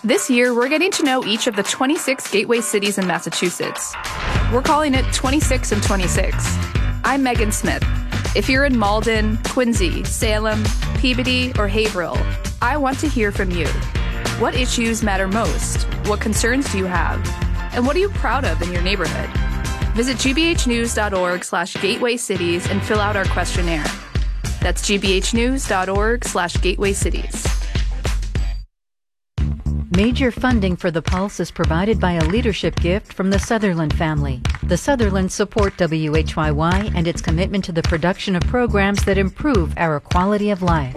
This year, we're getting to know each of the 26 gateway cities in Massachusetts. We're calling it 26 and 26. I'm Megan Smith. If you're in Malden, Quincy, Salem, Peabody, or Haverhill, I want to hear from you. What issues matter most? What concerns do you have? And what are you proud of in your neighborhood? Visit gbhnews.org/gateway cities and fill out our questionnaire. That's gbhnews.org/gateway cities. Major funding for The Pulse is provided by a leadership gift from the Sutherland family. The Sutherlands support WHYY and its commitment to the production of programs that improve our quality of life.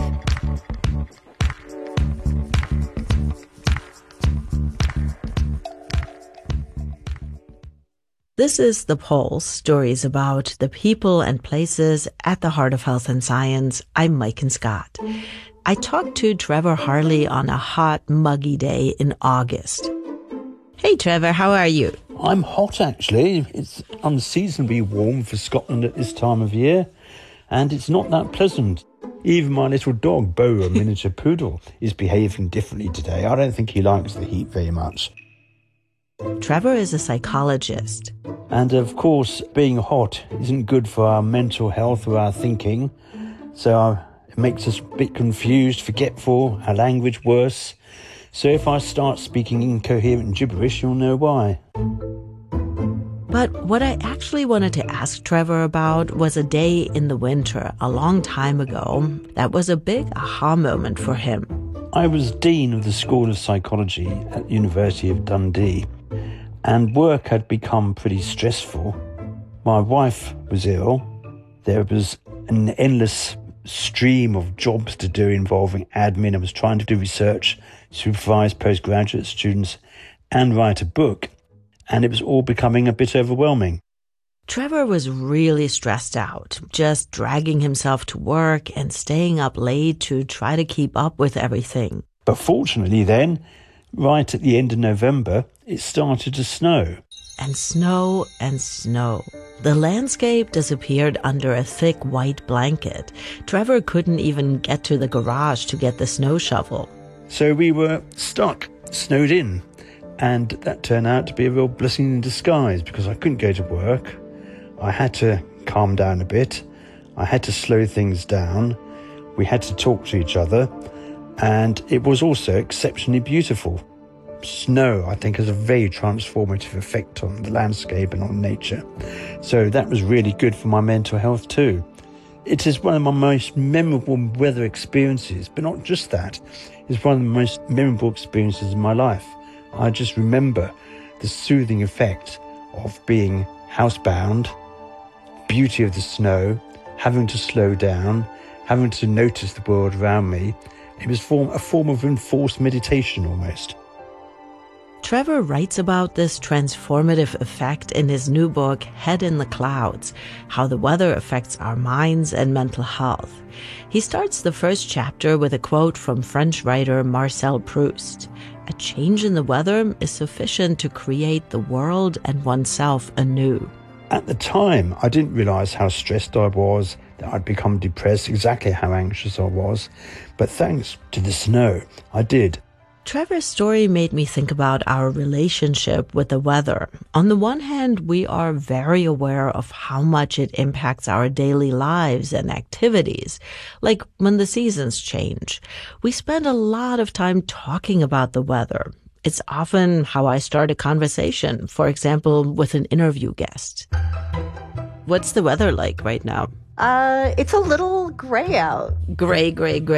This is The Pulse, stories about the people and places at the heart of health and science. I'm Mike and Scott. I talked to Trevor Harley on a hot, muggy day in August. Hey, Trevor, how are you? I'm hot, actually. It's unseasonably warm for Scotland at this time of year, and it's not that pleasant. Even my little dog, Bo, a miniature poodle, is behaving differently today. I don't think he likes the heat very much. Trevor is a psychologist. And, of course, being hot isn't good for our mental health or our thinking, so it makes us a bit confused, forgetful, our language worse. So if I start speaking incoherent gibberish, you'll know why. But what I actually wanted to ask Trevor about was a day in the winter, a long time ago, that was a big aha moment for him. I was Dean of the School of Psychology at the University of Dundee, and work had become pretty stressful. My wife was ill. There was an endless stream of jobs to do involving admin. I was trying to do research, supervise postgraduate students, and write a book, and it was all becoming a bit overwhelming. Trevor was really stressed out, just dragging himself to work and staying up late to try to keep up with everything. But fortunately then, right at the end of November, it started to snow. And snow and snow. The landscape disappeared under a thick white blanket. Trevor couldn't even get to the garage to get the snow shovel. So we were stuck, snowed in. And that turned out to be a real blessing in disguise because I couldn't go to work. I had to calm down a bit. I had to slow things down. We had to talk to each other. And it was also exceptionally beautiful. Snow, I think, has a very transformative effect on the landscape and on nature. So that was really good for my mental health too. It is one of my most memorable weather experiences, but not just that. It's one of the most memorable experiences in my life. I just remember the soothing effect of being housebound, beauty of the snow, having to slow down, having to notice the world around me. It was a form of enforced meditation almost. Trevor writes about this transformative effect in his new book, Head in the Clouds, How the Weather Affects Our Minds and Mental Health. He starts the first chapter with a quote from French writer Marcel Proust. A change in the weather is sufficient to create the world and oneself anew. At the time, I didn't realize how stressed I was, that I'd become depressed, exactly how anxious I was. But thanks to the snow, I did. Trevor's story made me think about our relationship with the weather. On the one hand, we are very aware of how much it impacts our daily lives and activities, like when the seasons change. We spend a lot of time talking about the weather. It's often how I start a conversation, for example, with an interview guest. What's the weather like right now? It's a little gray out. Gray.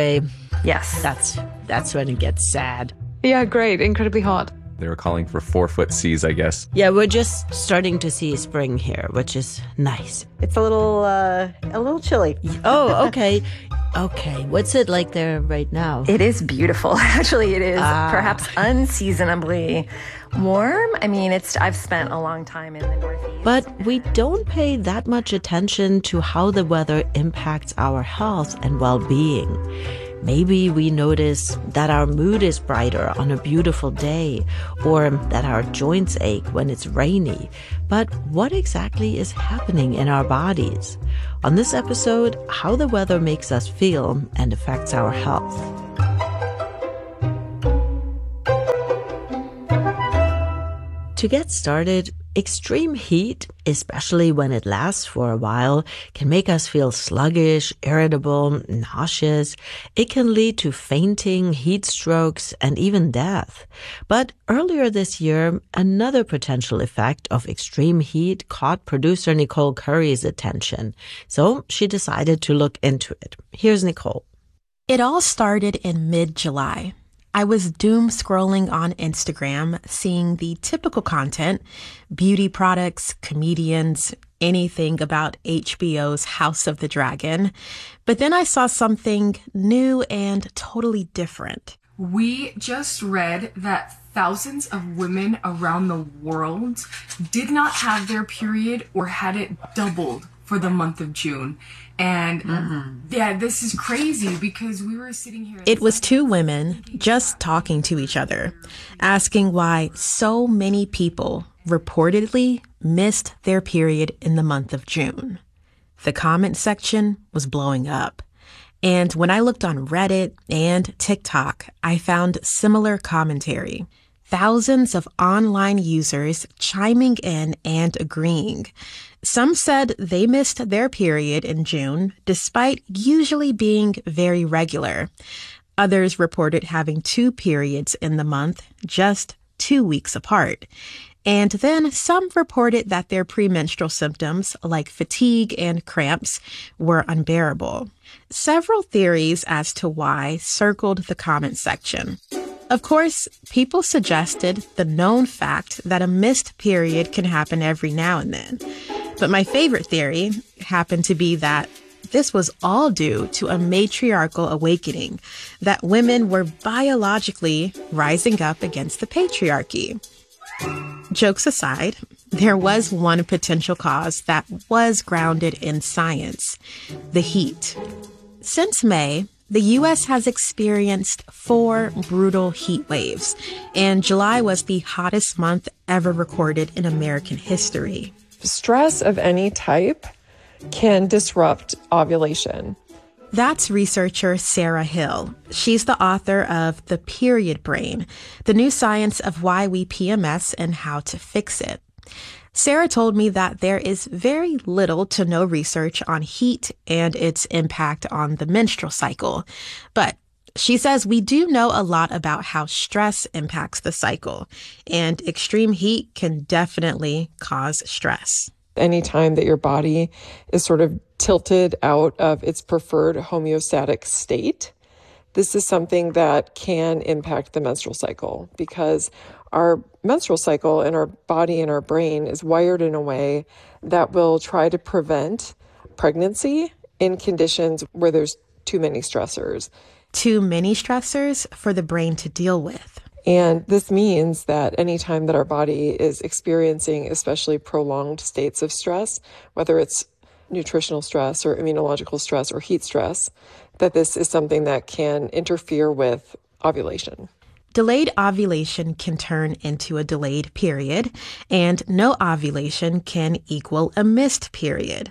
Yes. That's when it gets sad. Yeah, great. Incredibly hot. They were calling for 4-foot seas, I guess. Yeah, we're just starting to see spring here, which is nice. It's a little chilly. Oh, okay. Okay, what's it like there right now? It is beautiful. Actually, it is perhaps unseasonably warm. I mean, I've spent a long time in the Northeast. But we don't pay that much attention to how the weather impacts our health and well-being. Maybe we notice that our mood is brighter on a beautiful day, or that our joints ache when it's rainy. But what exactly is happening in our bodies? On this episode, how the weather makes us feel and affects our health. To get started, extreme heat, especially when it lasts for a while, can make us feel sluggish, irritable, nauseous. It can lead to fainting, heat strokes, and even death. But earlier this year, another potential effect of extreme heat caught producer Nicole Curry's attention. So she decided to look into it. Here's Nicole. It all started in mid-July. I was doom scrolling on Instagram, seeing the typical content, beauty products, comedians, anything about HBO's House of the Dragon. But then I saw something new and totally different. We just read that thousands of women around the world did not have their period or had it doubled for the month of June. And yeah, this is crazy because we were sitting here. It was two women just talking to each other, asking why so many people reportedly missed their period in the month of June. The comment section was blowing up. And when I looked on Reddit and TikTok, I found similar commentary. Thousands of online users chiming in and agreeing. Some said they missed their period in June, despite usually being very regular. Others reported having 2 periods in the month, just 2 weeks apart. And then some reported that their premenstrual symptoms, like fatigue and cramps, were unbearable. Several theories as to why circled the comment section. Of course, people suggested the known fact that a missed period can happen every now and then. But my favorite theory happened to be that this was all due to a matriarchal awakening, that women were biologically rising up against the patriarchy. Jokes aside, there was one potential cause that was grounded in science: the heat. Since May, the U.S. has experienced 4 brutal heat waves, and July was the hottest month ever recorded in American history. Stress of any type can disrupt ovulation. That's researcher Sarah Hill. She's the author of The Period Brain, the new science of why we PMS and how to fix it. Sarah told me that there is very little to no research on heat and its impact on the menstrual cycle. But she says we do know a lot about how stress impacts the cycle, and extreme heat can definitely cause stress. Anytime that your body is sort of tilted out of its preferred homeostatic state, this is something that can impact the menstrual cycle, because our menstrual cycle and our body and our brain is wired in a way that will try to prevent pregnancy in conditions where there's too many stressors. Too many stressors for the brain to deal with. And this means that anytime that our body is experiencing especially prolonged states of stress, whether it's nutritional stress or immunological stress or heat stress, that this is something that can interfere with ovulation. Delayed ovulation can turn into a delayed period, and no ovulation can equal a missed period.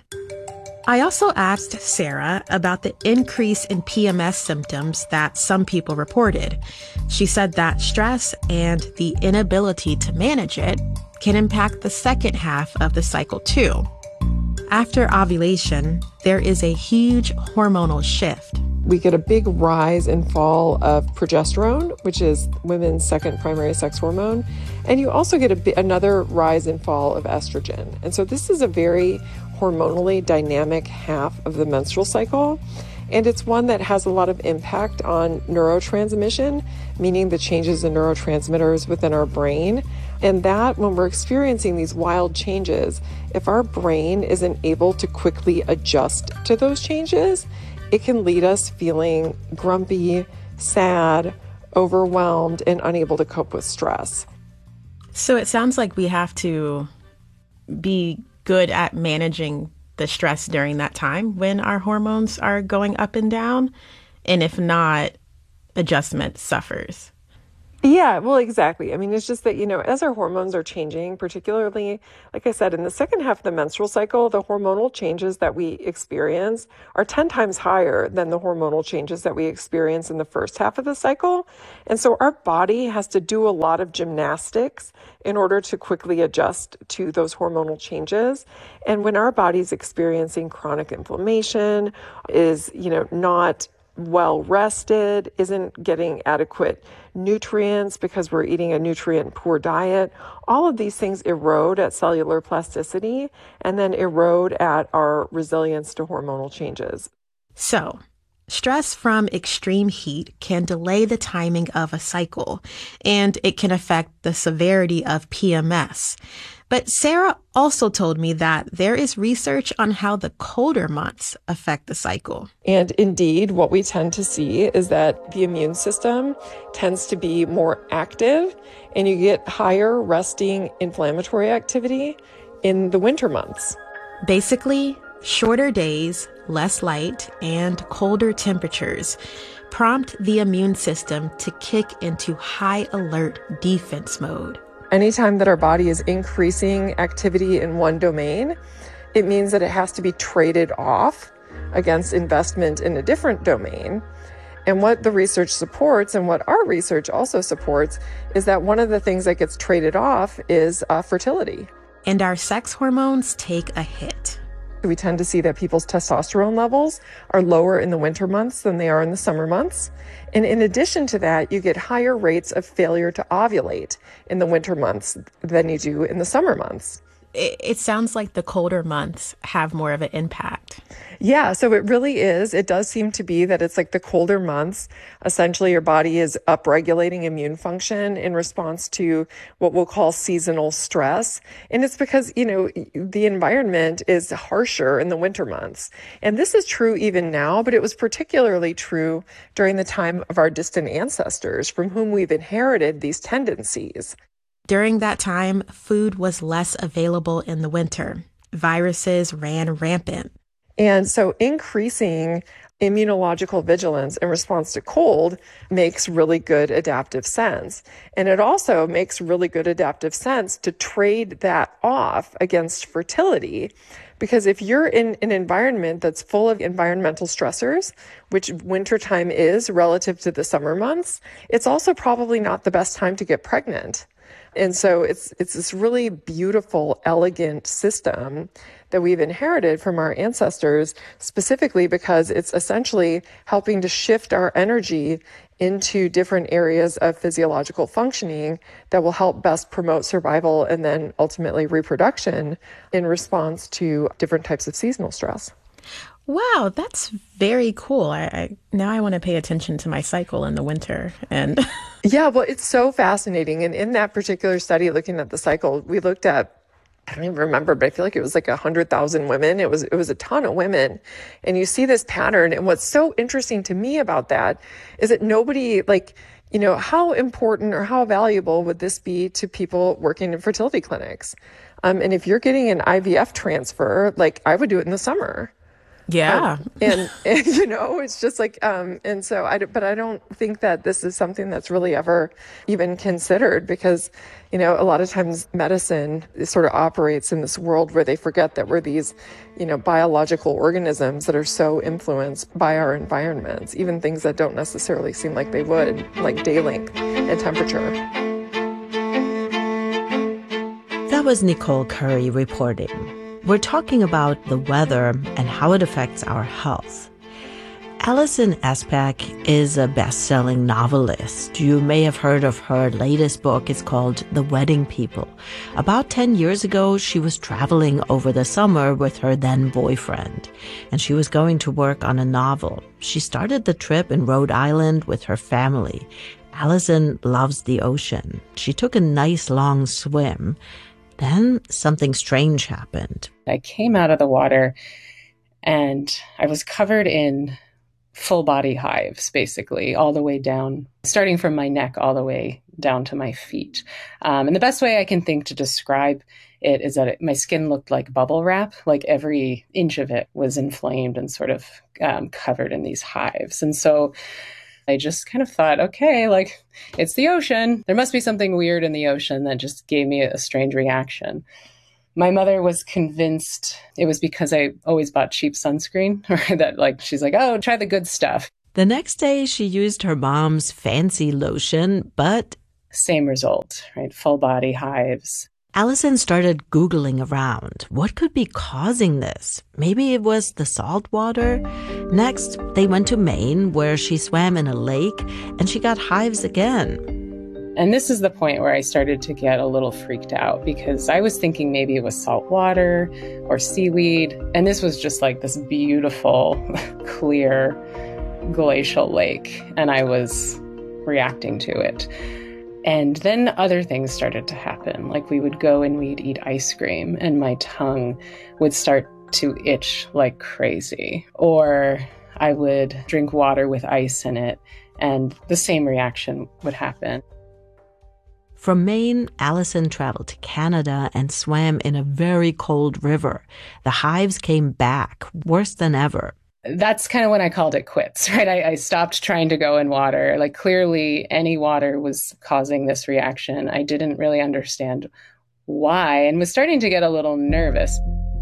I also asked Sarah about the increase in PMS symptoms that some people reported. She said that stress and the inability to manage it can impact the second half of the cycle too. After ovulation, there is a huge hormonal shift. We get a big rise and fall of progesterone, which is women's second primary sex hormone. And you also get another rise and fall of estrogen. And so this is a very hormonally dynamic half of the menstrual cycle. And it's one that has a lot of impact on neurotransmission, meaning the changes in neurotransmitters within our brain. And that when we're experiencing these wild changes, if our brain isn't able to quickly adjust to those changes, it can lead us feeling grumpy, sad, overwhelmed, and unable to cope with stress. So it sounds like we have to be good at managing the stress during that time when our hormones are going up and down. And if not, adjustment suffers. Yeah, well, exactly. I mean, it's just that, as our hormones are changing, particularly, like I said, in the second half of the menstrual cycle, the hormonal changes that we experience are 10 times higher than the hormonal changes that we experience in the first half of the cycle. And so our body has to do a lot of gymnastics in order to quickly adjust to those hormonal changes. And when our body's experiencing chronic inflammation, is, not well rested, isn't getting adequate nutrients because we're eating a nutrient poor diet, all of these things erode at cellular plasticity and then erode at our resilience to hormonal changes. So, stress from extreme heat can delay the timing of a cycle, and it can affect the severity of PMS. But Sarah also told me that there is research on how the colder months affect the cycle. And indeed, what we tend to see is that the immune system tends to be more active, and you get higher resting inflammatory activity in the winter months. Basically, shorter days, less light, and colder temperatures prompt the immune system to kick into high alert defense mode. Anytime that our body is increasing activity in one domain, it means that it has to be traded off against investment in a different domain. And what the research supports, and what our research also supports, is that one of the things that gets traded off is fertility. And our sex hormones take a hit. We tend to see that people's testosterone levels are lower in the winter months than they are in the summer months. And in addition to that, you get higher rates of failure to ovulate in the winter months than you do in the summer months. It sounds like the colder months have more of an impact. Yeah, so it really is. It does seem to be that it's like the colder months. Essentially, your body is upregulating immune function in response to what we'll call seasonal stress. And it's because, the environment is harsher in the winter months. And this is true even now, but it was particularly true during the time of our distant ancestors from whom we've inherited these tendencies. During that time, food was less available in the winter. Viruses ran rampant. And so increasing immunological vigilance in response to cold makes really good adaptive sense. And it also makes really good adaptive sense to trade that off against fertility. Because if you're in an environment that's full of environmental stressors, which wintertime is relative to the summer months, it's also probably not the best time to get pregnant. And so it's this really beautiful, elegant system that we've inherited from our ancestors, specifically because it's essentially helping to shift our energy into different areas of physiological functioning that will help best promote survival and then ultimately reproduction in response to different types of seasonal stress. Wow, that's very cool. Now I want to pay attention to my cycle in the winter. And yeah, well, it's so fascinating. And in that particular study, looking at the cycle, we looked at, I don't even remember, but I feel like it was like 100,000 women. It was a ton of women. And you see this pattern. And what's so interesting to me about that is that nobody, how important or how valuable would this be to people working in fertility clinics? And if you're getting an IVF transfer, I would do it in the summer. Yeah. And it's just and so I don't think that this is something that's really ever even considered because, a lot of times medicine sort of operates in this world where they forget that we're these, biological organisms that are so influenced by our environments, even things that don't necessarily seem like they would, like day length and temperature. That was Nicole Curry reporting. We're talking about the weather and how it affects our health. Alison Espach is a best-selling novelist. You may have heard of her latest book. It's called The Wedding People. About 10 years ago, she was traveling over the summer with her then-boyfriend, and she was going to work on a novel. She started the trip in Rhode Island with her family. Alison loves the ocean. She took a nice long swim. Then something strange happened. I came out of the water and I was covered in full body hives, basically, all the way down, starting from my neck all the way down to my feet. And the best way I can think to describe it is that my skin looked like bubble wrap, like every inch of it was inflamed and sort of covered in these hives. And so I just kind of thought, okay, like it's the ocean. There must be something weird in the ocean that just gave me a strange reaction. My mother was convinced it was because I always bought cheap sunscreen, or that like, she's like, oh, try the good stuff. The next day, she used her mom's fancy lotion, but same result, right? Full body hives. Allison started Googling around. What could be causing this? Maybe it was the salt water? Next, they went to Maine, where she swam in a lake, and she got hives again. And this is the point where I started to get a little freaked out, because I was thinking maybe it was salt water or seaweed. And this was just like this beautiful, clear, glacial lake. And I was reacting to it. And then other things started to happen. Like we would go and we'd eat ice cream and my tongue would start to itch like crazy. Or I would drink water with ice in it and the same reaction would happen. From Maine, Allison traveled to Canada and swam in a very cold river. The hives came back, worse than ever. That's kind of when I called it quits, right? I stopped trying to go in water. Like clearly any water was causing this reaction. I didn't really understand why and was starting to get a little nervous.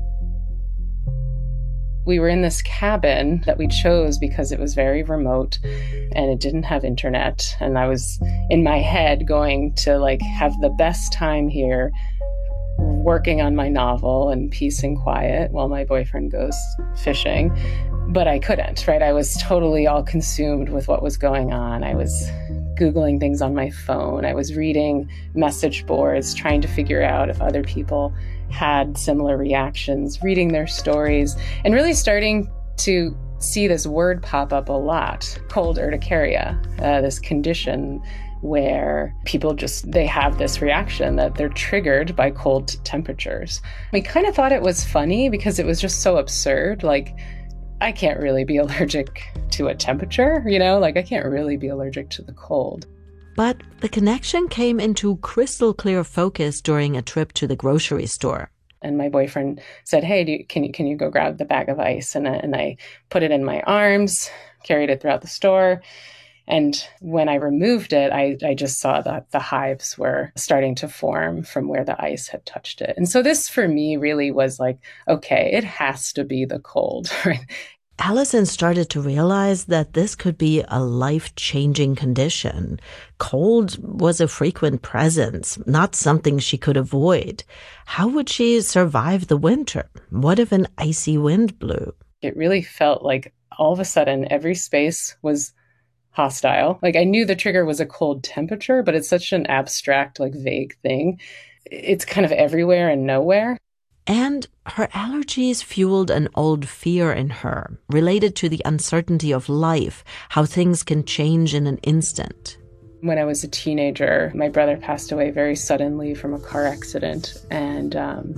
We were in this cabin that we chose because it was very remote and it didn't have internet. And I was in my head going to like have the best time here working on my novel and peace and quiet while my boyfriend goes fishing. But I couldn't, right? I was totally all consumed with what was going on. I was Googling things on my phone. I was reading message boards, trying to figure out if other people had similar reactions, reading their stories, and really starting to see this word pop up a lot, cold urticaria, this condition where people they have this reaction that they're triggered by cold temperatures. We kind of thought it was funny because it was just so absurd. Like, I can't really be allergic to a temperature, like I can't really be allergic to the cold. But the connection came into crystal clear focus during a trip to the grocery store. And my boyfriend said, hey, can you go grab the bag of ice? And I put it in my arms, carried it throughout the store. And when I removed it, I just saw that the hives were starting to form from where the ice had touched it. And so this for me really was like, okay, it has to be the cold, right? Allison started to realize that this could be a life-changing condition. Cold was a frequent presence, not something she could avoid. How would she survive the winter? What if an icy wind blew? It really felt like all of a sudden every space was hostile. Like I knew the trigger was a cold temperature, but it's such an abstract, like vague thing. It's kind of everywhere and nowhere. And her allergies fueled an old fear in her, related to the uncertainty of life, how things can change in an instant. When I was a teenager, my brother passed away very suddenly from a car accident. And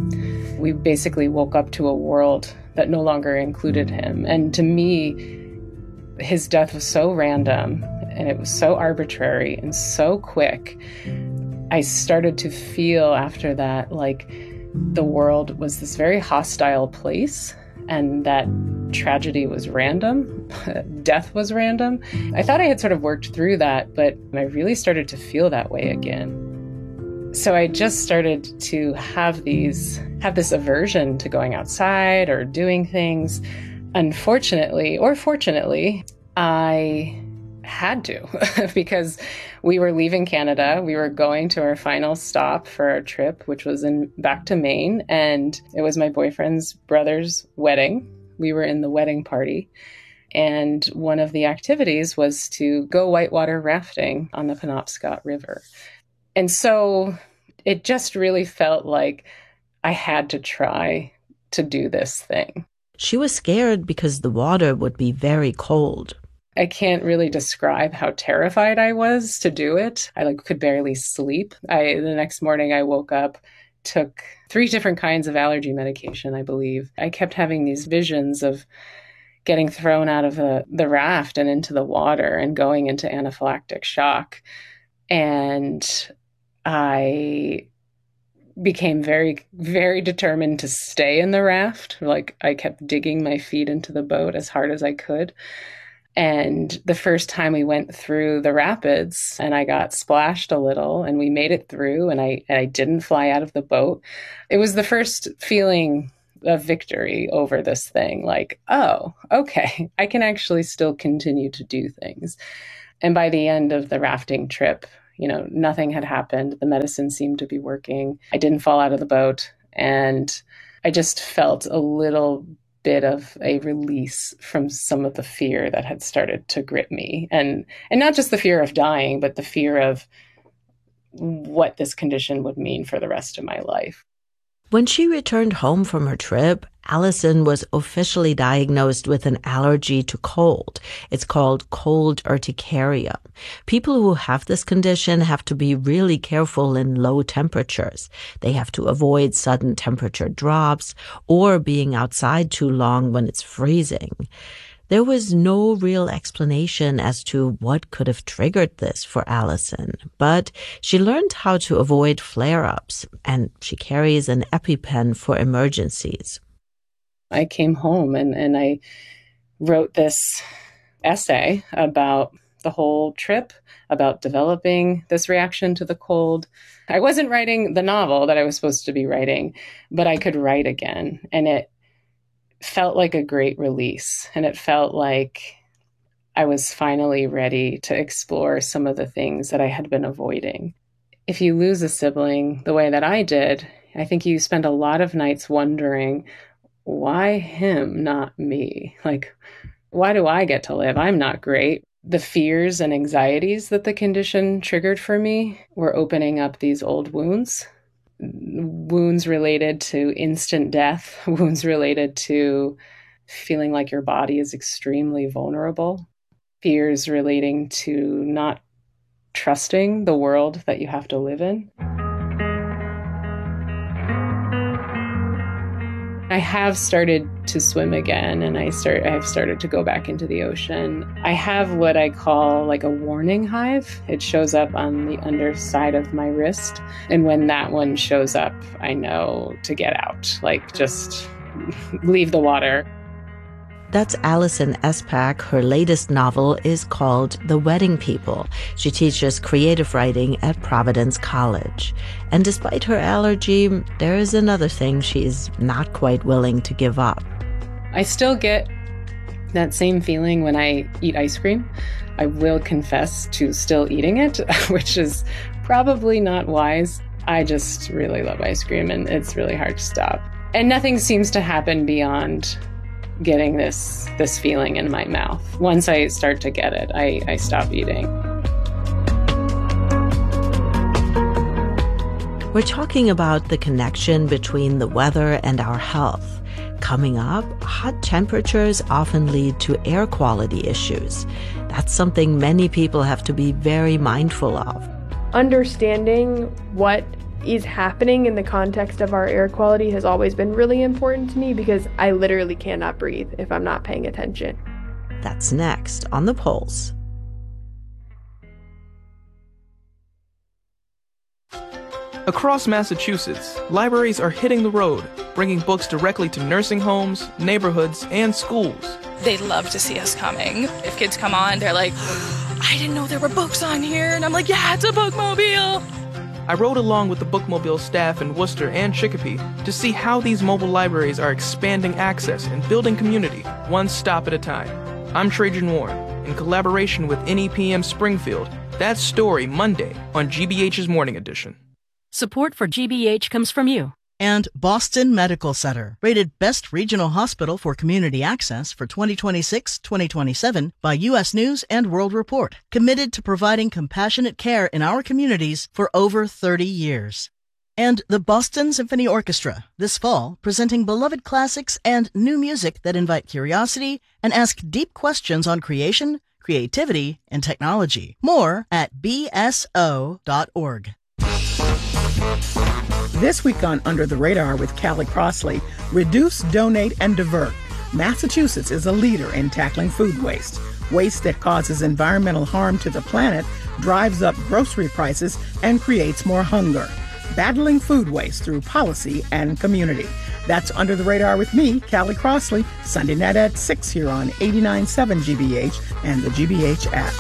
we basically woke up to a world that no longer included him. And to me, his death was so random and it was so arbitrary and so quick. I started to feel after that like the world was this very hostile place and that tragedy was random, death was random. I thought I had sort of worked through that, but I really started to feel that way again. So I just started to have this aversion to going outside or doing things. Unfortunately, or fortunately, I had to because we were leaving Canada. We were going to our final stop for our trip, which was back to Maine. And it was my boyfriend's brother's wedding. We were in the wedding party. And one of the activities was to go whitewater rafting on the Penobscot River. And so it just really felt like I had to try to do this thing. She was scared because the water would be very cold. I can't really describe how terrified I was to do it. I could barely sleep. The next morning I woke up, took 3 different kinds of allergy medication, I believe. I kept having these visions of getting thrown out of the raft and into the water and going into anaphylactic shock. And I became very, very determined to stay in the raft. Like I kept digging my feet into the boat as hard as I could. And the first time we went through the rapids and I got splashed a little and we made it through and I didn't fly out of the boat, it was the first feeling of victory over this thing. Like, oh, okay, I can actually still continue to do things. And by the end of the rafting trip, nothing had happened. The medicine seemed to be working. I didn't fall out of the boat. And I just felt a little bit of a release from some of the fear that had started to grip me. And not just the fear of dying, but the fear of what this condition would mean for the rest of my life. When she returned home from her trip, Allison was officially diagnosed with an allergy to cold. It's called cold urticaria. People who have this condition have to be really careful in low temperatures. They have to avoid sudden temperature drops or being outside too long when it's freezing. There was no real explanation as to what could have triggered this for Allison, but she learned how to avoid flare-ups, and she carries an EpiPen for emergencies. I came home and I wrote this essay about the whole trip, about developing this reaction to the cold. I wasn't writing the novel that I was supposed to be writing, but I could write again, and it felt like a great release. And it felt like I was finally ready to explore some of the things that I had been avoiding. If you lose a sibling the way that I did, I think you spend a lot of nights wondering, why him, not me? Like, why do I get to live? I'm not great. The fears and anxieties that the condition triggered for me were opening up these old wounds. Wounds related to instant death, wounds related to feeling like your body is extremely vulnerable, fears relating to not trusting the world that you have to live in. I have started to swim again, and I have started to go back into the ocean. I have what I call like a warning hive. It shows up on the underside of my wrist. And when that one shows up, I know to get out, like just leave the water. That's Allison Espak. Her latest novel is called The Wedding People. She teaches creative writing at Providence College. And despite her allergy, there is another thing she's not quite willing to give up. I still get that same feeling when I eat ice cream. I will confess to still eating it, which is probably not wise. I just really love ice cream, and it's really hard to stop. And nothing seems to happen beyond getting this feeling in my mouth. Once I start to get it, I stop eating. We're talking about the connection between the weather and our health. Coming up, hot temperatures often lead to air quality issues. That's something many people have to be very mindful of. Understanding what is happening in the context of our air quality has always been really important to me, because I literally cannot breathe if I'm not paying attention. That's next on The Pulse. Across Massachusetts, libraries are hitting the road, bringing books directly to nursing homes, neighborhoods, and schools. They love to see us coming. If kids come on, they're like, I didn't know there were books on here. And I'm like, yeah, it's a bookmobile. I rode along with the Bookmobile staff in Worcester and Chicopee to see how these mobile libraries are expanding access and building community, one stop at a time. I'm Trajan Warren, in collaboration with NEPM Springfield. That's Story Monday on GBH's Morning Edition. Support for GBH comes from you. And Boston Medical Center, rated Best Regional Hospital for Community Access for 2026-2027 by U.S. News and World Report. Committed to providing compassionate care in our communities for over 30 years. And the Boston Symphony Orchestra, this fall, presenting beloved classics and new music that invite curiosity and ask deep questions on creation, creativity, and technology. More at bso.org. This week on Under the Radar with Callie Crossley, reduce, donate, and divert. Massachusetts is a leader in tackling food waste. Waste that causes environmental harm to the planet drives up grocery prices and creates more hunger. Battling food waste through policy and community. That's Under the Radar with me, Callie Crossley, Sunday night at 6 here on 89.7 GBH and the GBH app.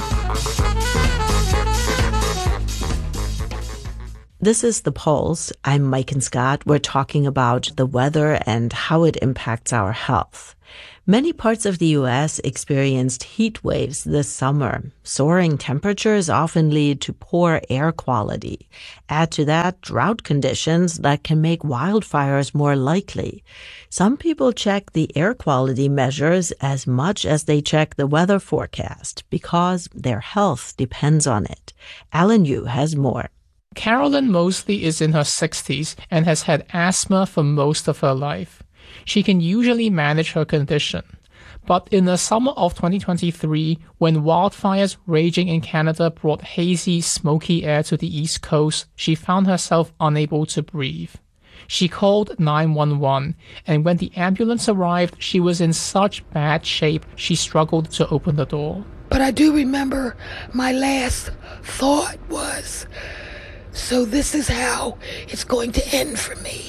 This is The Pulse. I'm Mike and Scott. We're talking about the weather and how it impacts our health. Many parts of the U.S. experienced heat waves this summer. Soaring temperatures often lead to poor air quality. Add to that drought conditions that can make wildfires more likely. Some people check the air quality measures as much as they check the weather forecast because their health depends on it. Alan Yu has more. Carolyn Mosley is in her 60s and has had asthma for most of her life. She can usually manage her condition. But in the summer of 2023, when wildfires raging in Canada brought hazy, smoky air to the East Coast, she found herself unable to breathe. She called 911, and when the ambulance arrived, she was in such bad shape she struggled to open the door. But I do remember my last thought was, so this is how it's going to end for me.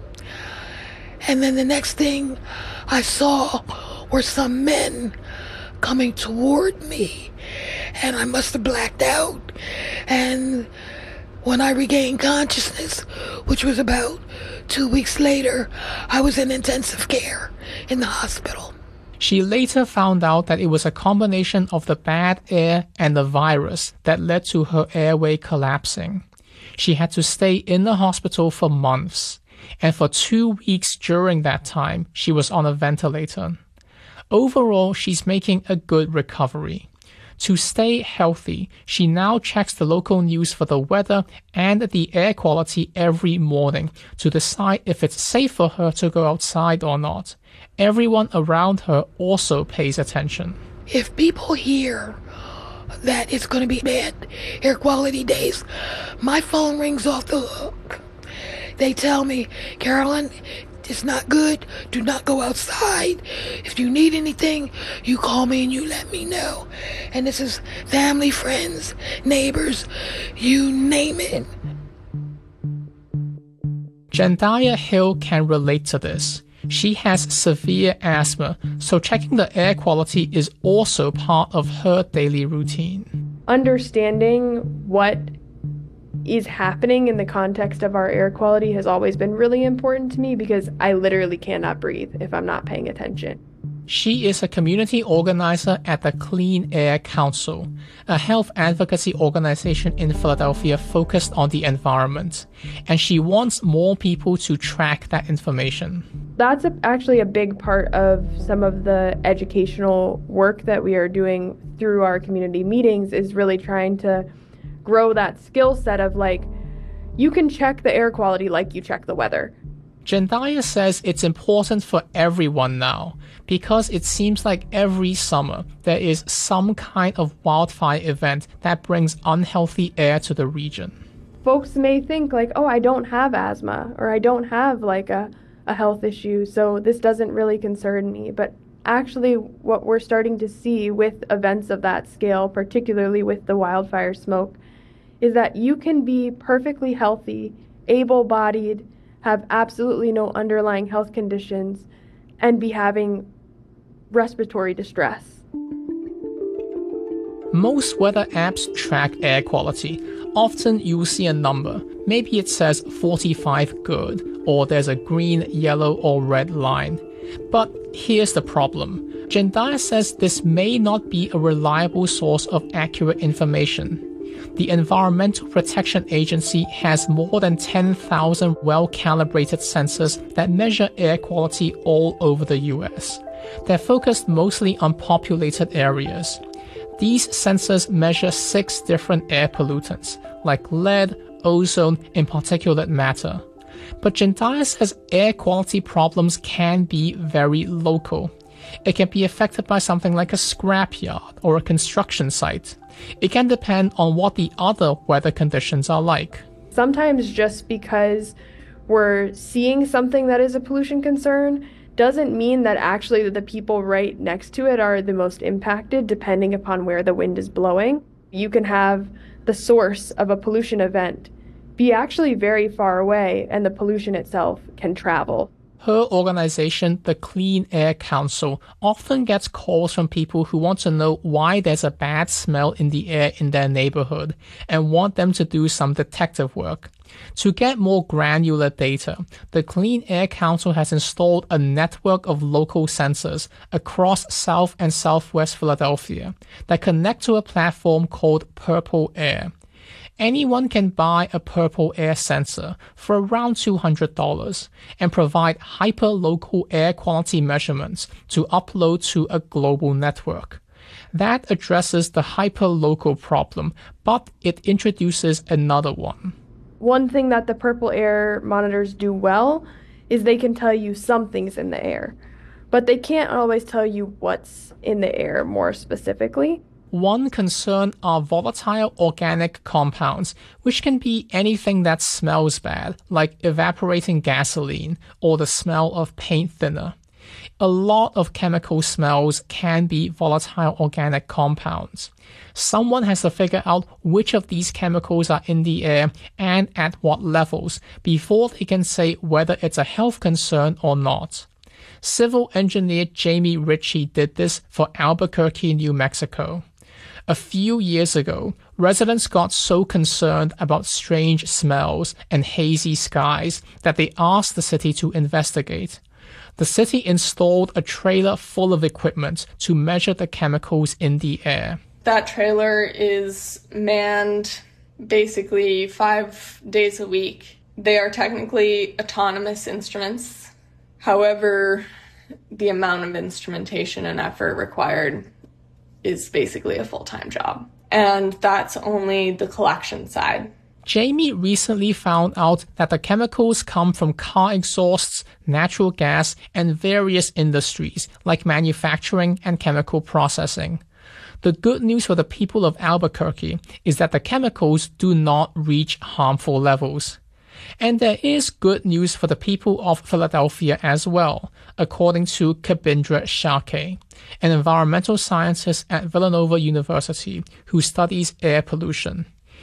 And then the next thing I saw were some men coming toward me, and I must have blacked out. And when I regained consciousness, which was about 2 weeks later, I was in intensive care in the hospital. She later found out that it was a combination of the bad air and the virus that led to her airway collapsing. She had to stay in the hospital for months. And for 2 weeks during that time, she was on a ventilator. Overall, she's making a good recovery. To stay healthy, she now checks the local news for the weather and the air quality every morning to decide if it's safe for her to go outside or not. Everyone around her also pays attention. If people hear that it's going to be bad air quality days, my phone rings off the hook. They tell me, Carolyn, it's not good. Do not go outside. If you need anything, you call me and you let me know. And this is family, friends, neighbors, you name it. Jendaya Hill can relate to this. She has severe asthma, so checking the air quality is also part of her daily routine. Understanding what is happening in the context of our air quality has always been really important to me because I literally cannot breathe if I'm not paying attention. She is a community organizer at the Clean Air Council, a health advocacy organization in Philadelphia focused on the environment, and she wants more people to track that information. That's actually a big part of some of the educational work that we are doing through our community meetings is really trying to grow that skill set of you can check the air quality like you check the weather. Jendaya says it's important for everyone now because it seems like every summer there is some kind of wildfire event that brings unhealthy air to the region. Folks may think oh, I don't have asthma or I don't have a health issue, so this doesn't really concern me. But actually what we're starting to see with events of that scale, particularly with the wildfire smoke, is that you can be perfectly healthy, able-bodied, have absolutely no underlying health conditions, and be having respiratory distress. Most weather apps track air quality. Often you'll see a number. Maybe it says 45 good, or there's a green, yellow, or red line. But here's the problem. Jendaya says this may not be a reliable source of accurate information. The Environmental Protection Agency has more than 10,000 well-calibrated sensors that measure air quality all over the US. They're focused mostly on populated areas. These sensors measure 6 different air pollutants, like lead, ozone, and particulate matter. But Jendaya says air quality problems can be very local. It can be affected by something like a scrapyard or a construction site. It can depend on what the other weather conditions are like. Sometimes just because we're seeing something that is a pollution concern doesn't mean that actually the people right next to it are the most impacted, depending upon where the wind is blowing. You can have the source of a pollution event be actually very far away, and the pollution itself can travel. Her organization, the Clean Air Council, often gets calls from people who want to know why there's a bad smell in the air in their neighborhood and want them to do some detective work. To get more granular data, the Clean Air Council has installed a network of local sensors across South and Southwest Philadelphia that connect to a platform called Purple Air. Anyone can buy a Purple Air sensor for around $200 and provide hyper-local air quality measurements to upload to a global network. That addresses the hyper-local problem, but it introduces another one. One thing that the Purple Air monitors do well is they can tell you something's in the air, but they can't always tell you what's in the air more specifically. One concern are volatile organic compounds, which can be anything that smells bad, like evaporating gasoline or the smell of paint thinner. A lot of chemical smells can be volatile organic compounds. Someone has to figure out which of these chemicals are in the air and at what levels before they can say whether it's a health concern or not. Civil engineer Jamie Ritchie did this for Albuquerque, New Mexico. A few years ago, residents got so concerned about strange smells and hazy skies that they asked the city to investigate. The city installed a trailer full of equipment to measure the chemicals in the air. That trailer is manned basically 5 days a week. They are technically autonomous instruments. However, the amount of instrumentation and effort required is basically a full-time job. And that's only the collection side. Jamie recently found out that the chemicals come from car exhausts, natural gas, and various industries like manufacturing and chemical processing. The good news for the people of Albuquerque is that the chemicals do not reach harmful levels. And there is good news for the people of Philadelphia as well, according to Kabindra Sharkey, an environmental scientist at Villanova University who studies air pollution.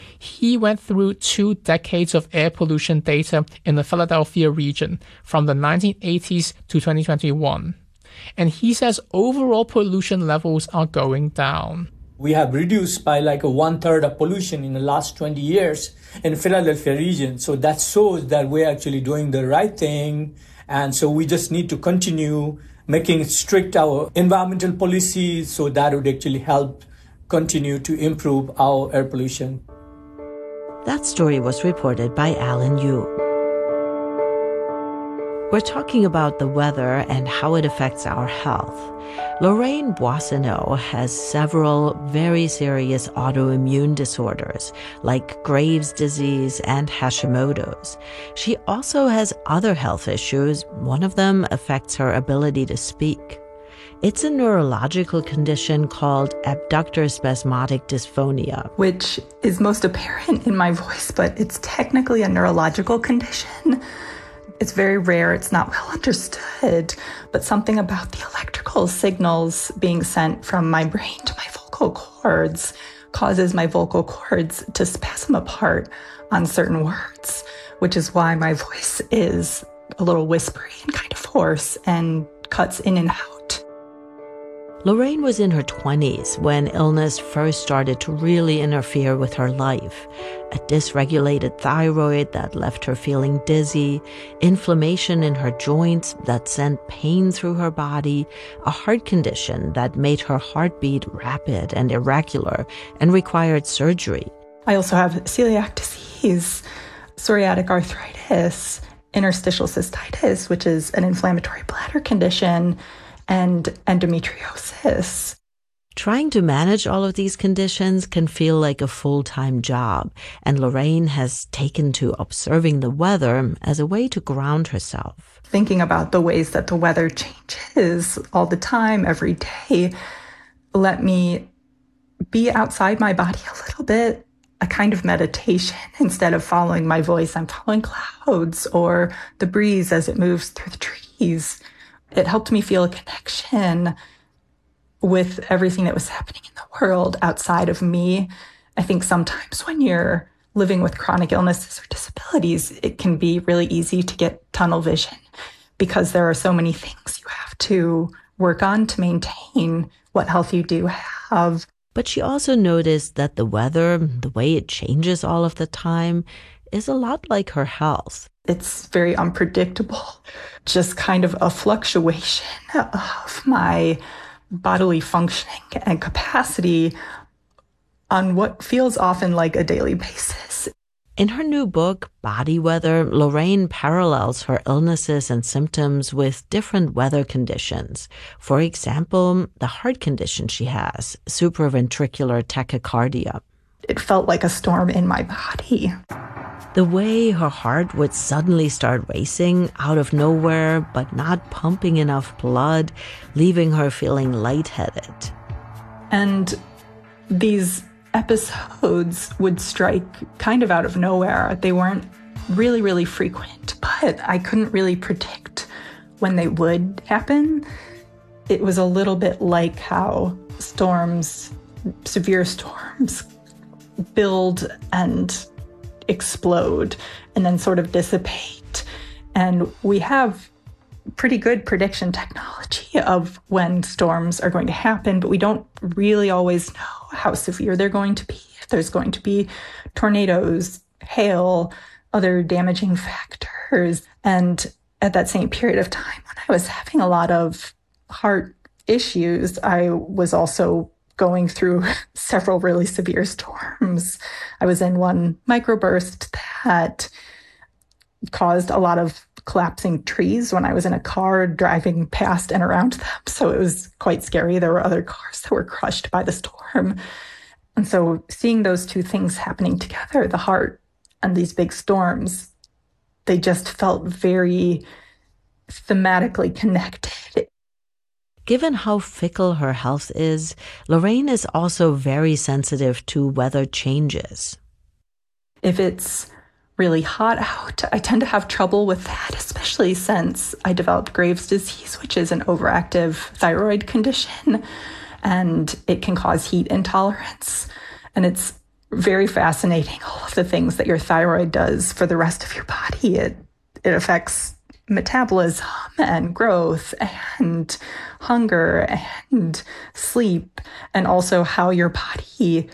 He went through 2 decades of air pollution data in the Philadelphia region from the 1980s to 2021. And he says overall pollution levels are going down. We have reduced by like 1/3 of pollution in the last 20 years in the Philadelphia region. So that shows that we're actually doing the right thing. And so we just need to continue making strict our environmental policies so that would actually help continue to improve our air pollution. That story was reported by Alan Yu. We're talking about the weather and how it affects our health. Lorraine Boissonneau has several very serious autoimmune disorders like Graves' disease and Hashimoto's. She also has other health issues. One of them affects her ability to speak. It's a neurological condition called abductor spasmodic dysphonia, which is most apparent in my voice, but it's technically a neurological condition. It's very rare, it's not well understood, but something about the electrical signals being sent from my brain to my vocal cords causes my vocal cords to spasm apart on certain words, which is why my voice is a little whispery and kind of hoarse and cuts in and out. Lorraine was in her 20s when illness first started to really interfere with her life. A dysregulated thyroid that left her feeling dizzy, inflammation in her joints that sent pain through her body, a heart condition that made her heartbeat rapid and irregular and required surgery. I also have celiac disease, psoriatic arthritis, interstitial cystitis, which is an inflammatory bladder condition, and endometriosis. Trying to manage all of these conditions can feel like a full-time job, and Lorraine has taken to observing the weather as a way to ground herself. Thinking about the ways that the weather changes all the time, every day, let me be outside my body a little bit, a kind of meditation. Instead of following my voice, I'm following clouds or the breeze as it moves through the trees. It helped me feel a connection with everything that was happening in the world outside of me. I think sometimes when you're living with chronic illnesses or disabilities, it can be really easy to get tunnel vision. because there are so many things you have to work on to maintain what health you do have. But she also noticed that the weather, the way it changes all of the time, is a lot like her health. It's very unpredictable, just kind of a fluctuation of my bodily functioning and capacity on what feels often like a daily basis. In her new book, Body Weather, Lorraine parallels her illnesses and symptoms with different weather conditions. For example, the heart condition she has, supraventricular tachycardia. It felt like a storm in my body. The way her heart would suddenly start racing out of nowhere, but not pumping enough blood, leaving her feeling lightheaded. And these episodes would strike kind of out of nowhere. They weren't really, really frequent, but I couldn't really predict when they would happen. It was a little bit like how storms, severe storms, build and explode and then sort of dissipate. And we have pretty good prediction technology of when storms are going to happen, but we don't really always know how severe they're going to be. If there's going to be tornadoes, hail, other damaging factors. And at that same period of time, when I was having a lot of heart issues, I was also going through several really severe storms. I was in one microburst that caused a lot of collapsing trees when I was in a car driving past and around them. So it was quite scary. There were other cars that were crushed by the storm. And so seeing those two things happening together, the heart and these big storms, they just felt very thematically connected. Given how fickle her health is, Lorraine is also very sensitive to weather changes. If it's really hot out, I tend to have trouble with that, especially since I developed Graves' disease, which is an overactive thyroid condition, and it can cause heat intolerance. And it's very fascinating, all of the things that your thyroid does for the rest of your body. It affects metabolism and growth and hunger and sleep, and also how your body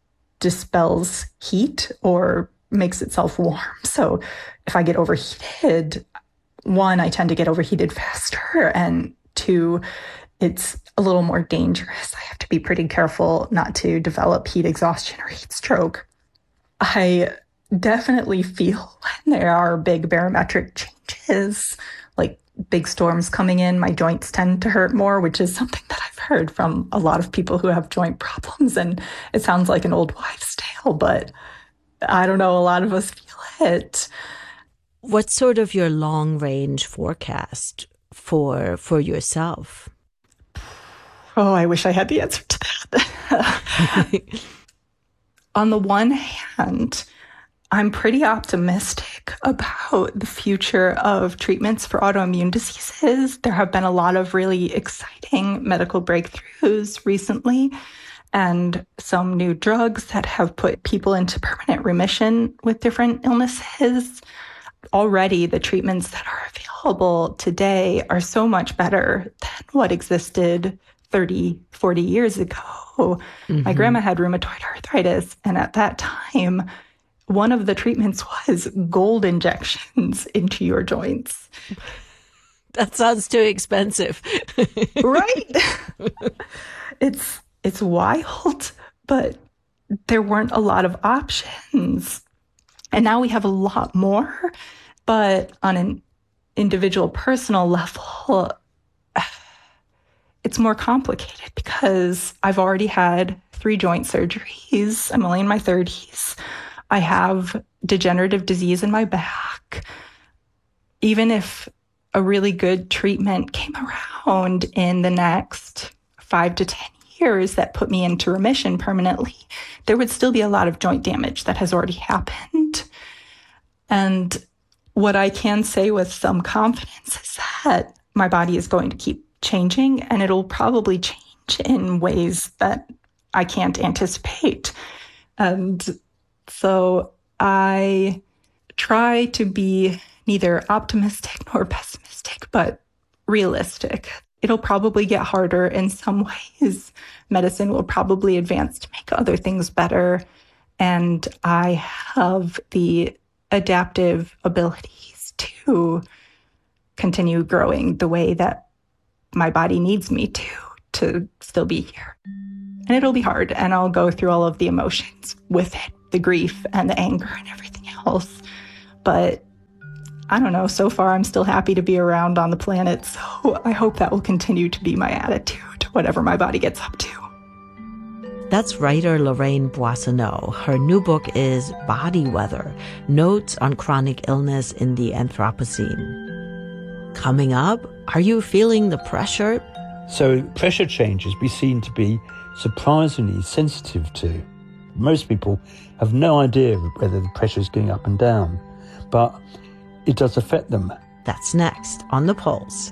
dispels heat or makes itself warm. So if I get overheated, one, I tend to get overheated faster, and two, it's a little more dangerous. I have to be pretty careful not to develop heat exhaustion or heat stroke. I definitely feel when there are big barometric changes, like big storms coming in, my joints tend to hurt more, which is something that I've heard from a lot of people who have joint problems. And it sounds like an old wives' tale, but I don't know, a lot of us feel it. What's sort of your long-range forecast for yourself? Oh, I wish I had the answer to that. On the one hand, I'm pretty optimistic about the future of treatments for autoimmune diseases. There have been a lot of really exciting medical breakthroughs recently, and some new drugs that have put people into permanent remission with different illnesses. Already, the treatments that are available today are so much better than what existed 30, 40 years ago. Mm-hmm. My grandma had rheumatoid arthritis, and at that time, one of the treatments was gold injections into your joints. That sounds too expensive. Right? It's wild, but there weren't a lot of options. And now we have a lot more, but on an individual personal level, it's more complicated because I've already had 3 joint surgeries. I'm only in my 30s. I have degenerative disease in my back. Even if a really good treatment came around in the next 5 to 10 years that put me into remission permanently, there would still be a lot of joint damage that has already happened. And what I can say with some confidence is that my body is going to keep changing, and it'll probably change in ways that I can't anticipate. And so I try to be neither optimistic nor pessimistic, but realistic. It'll probably get harder in some ways. Medicine will probably advance to make other things better. And I have the adaptive abilities to continue growing the way that my body needs me to still be here. And it'll be hard, and I'll go through all of the emotions with it, the grief and the anger and everything else. But I don't know, so far I'm still happy to be around on the planet, so I hope that will continue to be my attitude, whatever my body gets up to. That's writer Lorraine Boissonneau. Her new book is Body Weather, Notes on Chronic Illness in the Anthropocene. Coming up, are you feeling the pressure? So pressure changes we seem to be surprisingly sensitive to. Most people have no idea whether the pressure is going up and down, but it does affect them. That's next on The Pulse.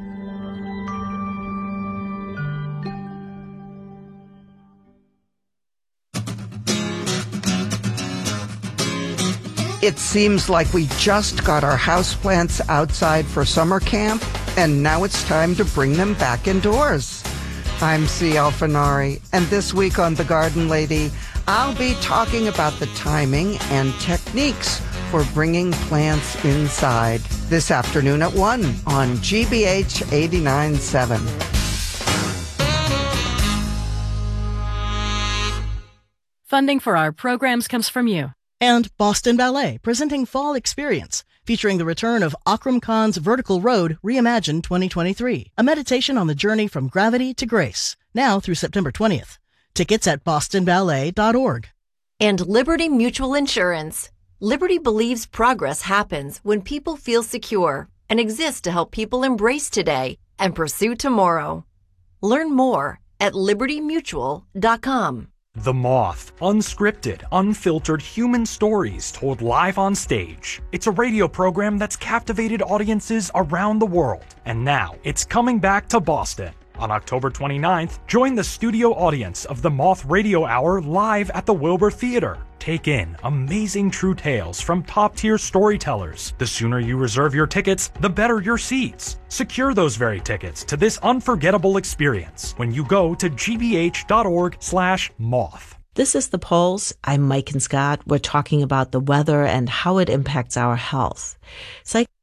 It seems like we just got our houseplants outside for summer camp, and now it's time to bring them back indoors. I'm C. Alfinari, and this week on The Garden Lady, I'll be talking about the timing and techniques for bringing plants inside this afternoon at 1 on GBH 89.7. Funding for our programs comes from you. And Boston Ballet, presenting Fall Experience, featuring the return of Akram Khan's Vertical Road Reimagined 2023, a meditation on the journey from gravity to grace, now through September 20th. Tickets at bostonballet.org. And Liberty Mutual Insurance. Liberty believes progress happens when people feel secure and exists to help people embrace today and pursue tomorrow. Learn more at libertymutual.com. The Moth. Unscripted, unfiltered human stories told live on stage. It's a radio program that's captivated audiences around the world. And now, it's coming back to Boston. On October 29th, join the studio audience of the Moth Radio Hour live at the Wilbur Theater. Take in amazing true tales from top-tier storytellers. The sooner you reserve your tickets, the better your seats. Secure those very tickets to this unforgettable experience when you go to gbh.org/moth. This is The Pulse. I'm Mike and Scott. We're talking about the weather and how it impacts our health.